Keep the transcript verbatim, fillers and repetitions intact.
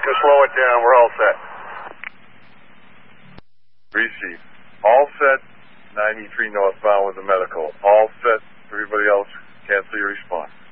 can slow it down. We're all set. Receive. All set. ninety-three northbound with the medical. All set. Everybody else, cancel your response.